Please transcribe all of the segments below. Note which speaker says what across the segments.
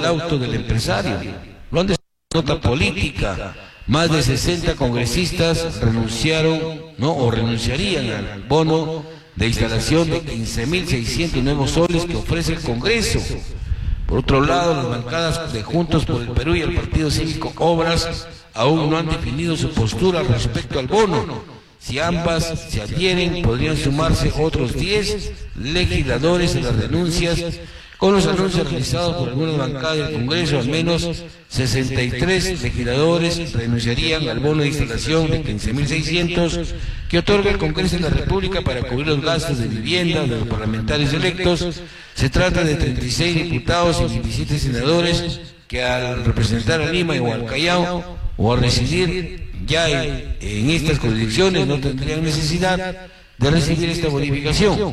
Speaker 1: auto del empresario. Lo han nota política. Más de 60 congresistas renunciaron, ¿no? O renunciarían al bono de instalación de 15.600 nuevos soles que ofrece el Congreso. Por otro lado, las bancadas de Juntos por el Perú y el Partido Cívico Obras aún no han definido su postura respecto al bono. Si ambas se adhieren, podrían sumarse otros 10 legisladores a las renuncias. Con los anuncios realizados por algunas bancadas del Congreso, al menos 63 legisladores renunciarían al bono de instalación de 15.600 que otorga el Congreso de la República para cubrir los gastos de vivienda de los parlamentarios electos. Se trata de 36 diputados y 27 senadores que al representar a Lima o al Callao o al residir ya en estas jurisdicciones no tendrían necesidad de recibir esta bonificación.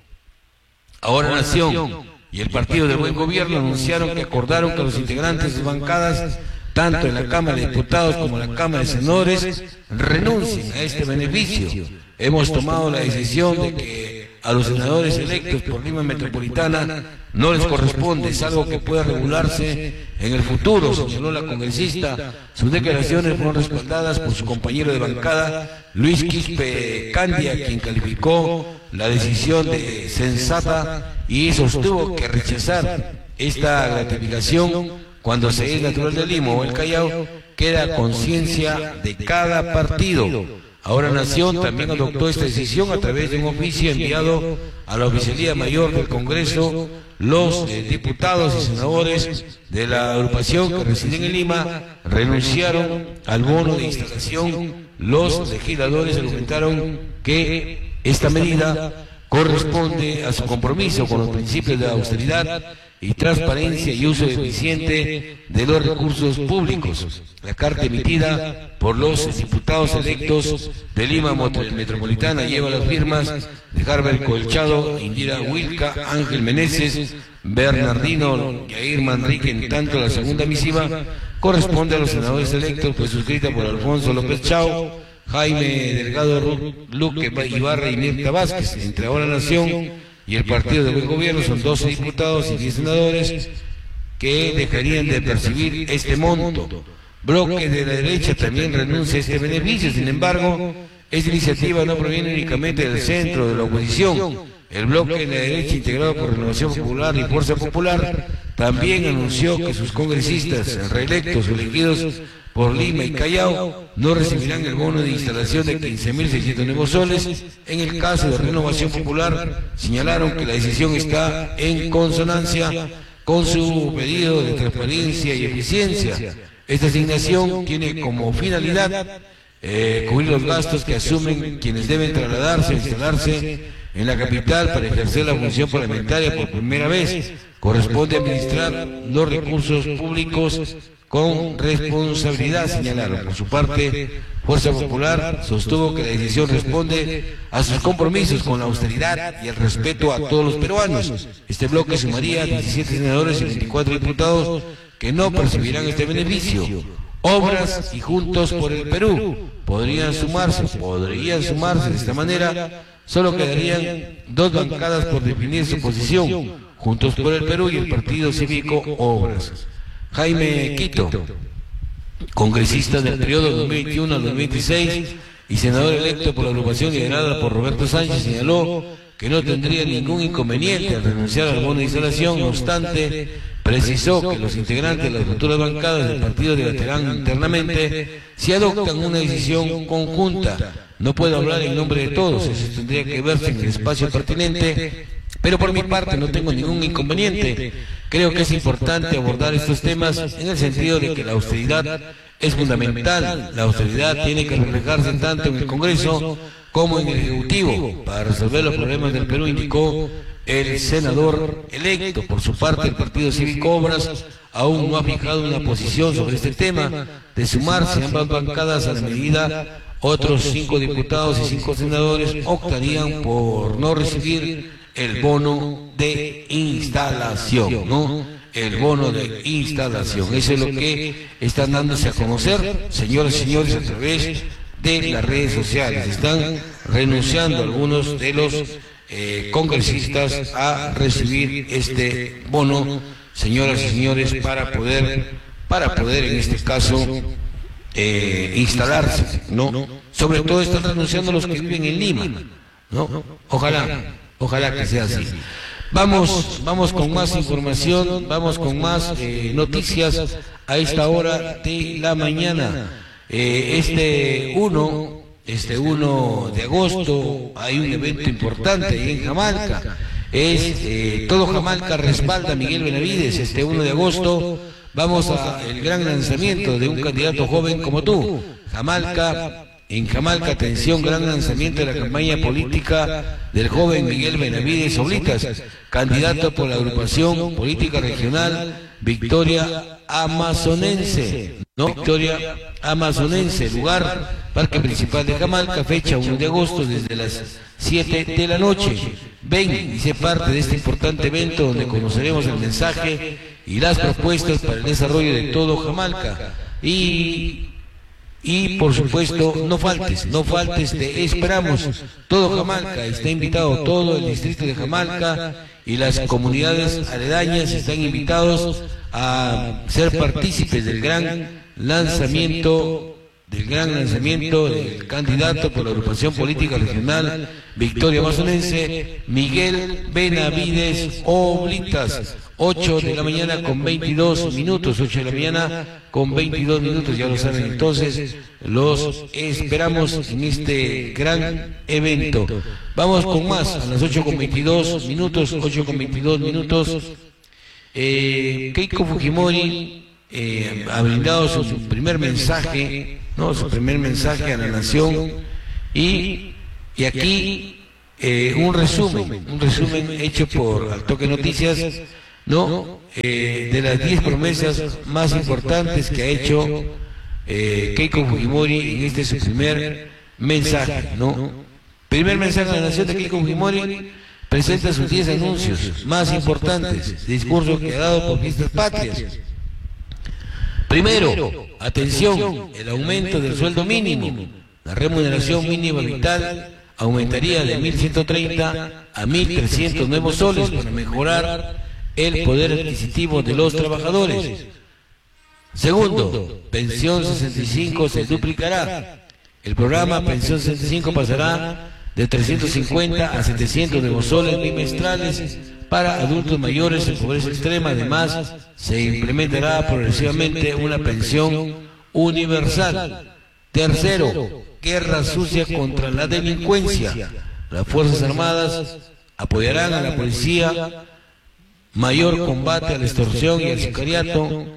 Speaker 1: Ahora Nación y el Partido de Buen Gobierno anunciaron que acordaron que los integrantes de bancadas, tanto en la Cámara de Diputados como en la Cámara de Senadores, renuncien a este beneficio. Hemos tomado la decisión de que a los senadores electos por Lima Metropolitana no les corresponde, es algo que pueda regularse en el futuro, señaló la congresista. Sus declaraciones fueron respaldadas por su compañero de bancada, Luis Quispe Candia, quien calificó la decisión de sensata y sostuvo que rechazar esta gratificación cuando se es natural de Lima o el Callao queda a conciencia de cada partido. Ahora Nación también adoptó esta decisión a través de un oficio enviado a la Oficialía Mayor del Congreso. Los diputados y senadores de la agrupación que residen en Lima renunciaron al bono de instalación. Los legisladores argumentaron que esta medida corresponde a su compromiso con los principios de austeridad y transparencia y uso eficiente de los recursos públicos. La carta emitida por los diputados electos de Lima Metropolitana lleva las firmas de Harbert Colchado, Indira Wilca, Ángel Meneses, Bernardino Yair Manrique. En tanto, la segunda misiva corresponde a los senadores electos, pues suscrita por Alfonso López Chao, Jaime Delgado Luque Ibarra y Mirta Vázquez. Entre Ahora Nación y el Partido de Buen Gobierno son 12 diputados y 10 senadores que dejarían de percibir este monto. Bloque de la derecha también renuncia a este beneficio. Sin embargo, esta iniciativa no proviene únicamente del centro de la oposición. El bloque de la derecha, integrado por Renovación Popular y Fuerza Popular, también anunció que sus congresistas reelectos o elegidos por Lima y Callao no recibirán el bono de instalación de 15.600 nuevos soles. En el caso de Renovación Popular, señalaron que la decisión está en consonancia con su pedido de transparencia y eficiencia. Esta asignación tiene como finalidad cubrir los gastos que asumen quienes deben trasladarse o instalarse en la capital para ejercer la función parlamentaria por primera vez. Corresponde administrar los recursos públicos con responsabilidad, señalaron. Por su parte, Fuerza Popular sostuvo que la decisión responde a sus compromisos con la austeridad y el respeto a todos los peruanos. Este bloque sumaría 17 senadores y 24 diputados que no percibirán este beneficio. Obras y Juntos por el Perú podrían sumarse de esta manera. Solo quedarían dos bancadas por definir su posición: Juntos por el Perú y el Partido Cívico Obras. Jaime Quito, congresista del periodo 2021 al 2026 y senador electo por la agrupación liderada por Roberto Sánchez, señaló que no tendría ningún inconveniente al renunciar al bono de instalación. No obstante, precisó que los integrantes de las futuras bancadas del partido debatirán internamente si adoptan una decisión conjunta. No puedo hablar en nombre de todos, eso tendría que verse en el espacio pertinente, pero por mi parte no tengo ningún inconveniente. Creo que es importante abordar estos temas en el sentido de que la austeridad es fundamental. La austeridad tiene que reflejarse tanto en el Congreso como en el Ejecutivo para resolver los problemas del Perú, indicó el senador electo. Por su parte, el Partido Cívico Obras aún no ha fijado una posición sobre este tema. De sumarse ambas bancadas a la medida, otros 5 diputados y 5 senadores optarían por no recibir el bono de instalación, ¿no? El bono de instalación. Eso es lo que están dándose a conocer, señoras y señores, a través de las redes sociales. Están renunciando algunos de los congresistas a recibir este bono señoras y señores, para poder en este caso instalarse, ¿no? Sobre todo están renunciando los que viven en Lima, ¿no? Ojalá que sea así. Vamos con más información, vamos con más noticias a esta hora de la mañana. Este 1 de agosto hay un evento importante en Jamalca. Todo Jamalca respalda a Miguel Benavides. Este 1 de agosto vamos al gran lanzamiento de un candidato joven como tú. En Jamalca, atención, gran lanzamiento de la campaña política del joven Miguel Benavides Oblitas, candidato por la agrupación política regional Victoria Amazonense, ¿no? Victoria Amazonense, lugar, Parque Principal de Jamalca, fecha 1 de agosto desde las 7 de la noche. Ven y sé parte de este importante evento donde conoceremos el mensaje y las propuestas para el desarrollo de todo Jamalca. Y por supuesto, no faltes, te esperamos. Todo Jamalca está invitado, todo el distrito de Jamalca y las comunidades aledañas están invitados a ser partícipes del gran lanzamiento del candidato por la agrupación política regional Victoria Amazonense, Miguel Benavides Oblitas. 8 de la mañana con 22 minutos, 8 de la mañana con 22 minutos, ya lo saben. Entonces, los esperamos en este gran evento. Vamos con más, a las 8 con 22 minutos, 8 con 22 minutos. Keiko Fujimori ha brindado su primer mensaje, ¿no? Su primer mensaje a la nación, y aquí un resumen hecho por Al Toque Noticias, ¿no? De las 10 promesas más importantes que ha hecho Keiko Fujimori en este su primer mensaje, ¿no? Primer mensaje a la nación de Keiko Fujimori, presenta sus 10 anuncios más importantes, discurso que ha dado por fiestas patrias. Primero, atención, el aumento del sueldo mínimo. La remuneración mínima vital aumentaría de 1.130 a 1.300 nuevos soles para mejorar el poder adquisitivo de los trabajadores. Segundo, pensión 65 se duplicará. El programa Pensión 65 pasará de 350 a 700 nuevos soles bimestrales para adultos mayores en pobreza extrema. Además, se implementará progresivamente una pensión universal. Tercero, guerra sucia contra la delincuencia. Las Fuerzas Armadas apoyarán a la policía, mayor combate a la extorsión y al sicariato,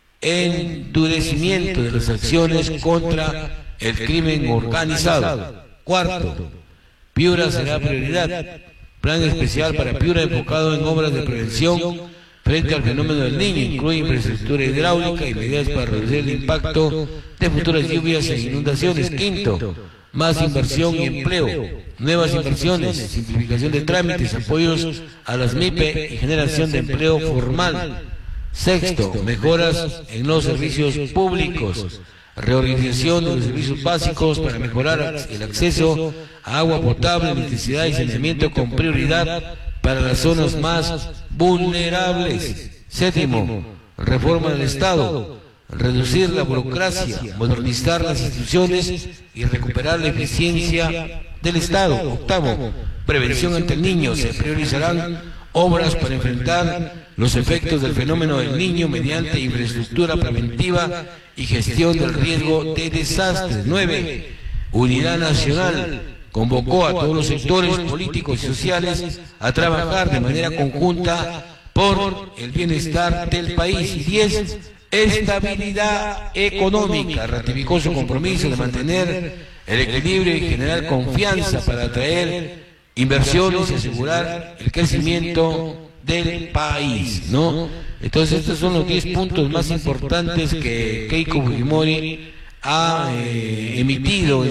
Speaker 1: endurecimiento de las acciones contra el crimen organizado. Cuarto, Piura será prioridad. Plan especial para Piura enfocado en obras de prevención frente al fenómeno del Niño. Incluye infraestructura hidráulica y medidas para reducir el impacto de futuras lluvias e inundaciones. Quinto, más inversión y empleo, nuevas inversiones, simplificación de trámites, apoyos a las MIPE y generación de empleo formal. Sexto, mejoras en los servicios públicos, reorganización de los servicios básicos para mejorar el acceso a agua potable, electricidad y saneamiento con prioridad para las zonas más vulnerables. Séptimo, reforma del Estado, reducir la burocracia, modernizar las instituciones y recuperar la eficiencia del Estado. Octavo, prevención ante el niño, se priorizarán obras para enfrentar los efectos del fenómeno del Niño mediante infraestructura preventiva y gestión del riesgo de desastres. 9. Unidad nacional. Convocó a todos los sectores políticos y sociales a trabajar de manera conjunta por el bienestar del país. Y 10. Estabilidad económica. Ratificó su compromiso de mantener el equilibrio y generar confianza para atraer inversiones y asegurar el crecimiento del país, ¿no? Entonces estos son los 10 puntos más importantes que Keiko Fujimori ha emitido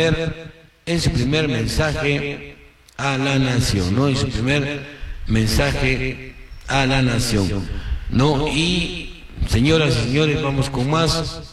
Speaker 1: en su primer mensaje a la nación, ¿no? En su primer mensaje a la nación, ¿no? Y señoras y señores, vamos con más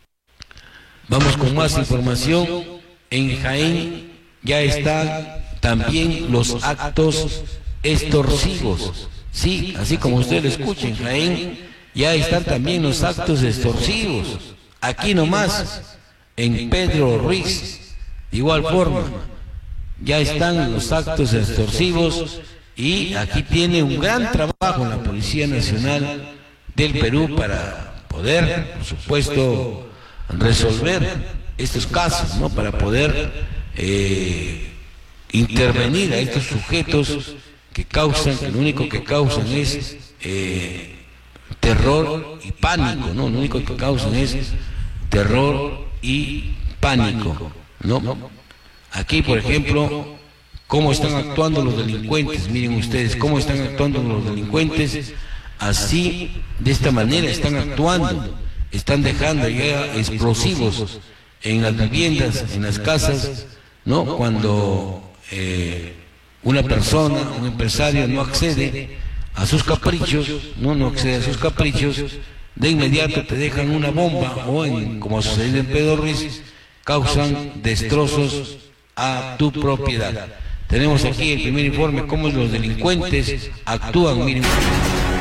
Speaker 1: información. En Jaén ya están también los actos extorsivos, Sí, así como ustedes lo escuchen, Jaén, ya están también los actos extorsivos. Aquí nomás, en Pedro Ruiz, de igual forma, ya están los actos extorsivos y aquí tiene un gran trabajo la Policía Nacional del Perú para poder, por supuesto, resolver estos casos, ¿no? Para poder intervenir a estos sujetos que lo único que causan es terror y pánico, ¿no? Lo único que causan es terror y pánico, ¿no? Aquí, por ejemplo, cómo están actuando los delincuentes, miren ustedes, cómo están actuando los delincuentes, así, de esta manera están actuando, están dejando ya explosivos en las viviendas, en las casas, ¿no? Cuando una persona, un empresario no accede a sus caprichos, no accede a sus caprichos, de inmediato te dejan una bomba o, como ha sucedido en Pedro Ruiz, causan destrozos a tu propiedad. Tenemos aquí el primer informe, cómo los delincuentes actúan, miren.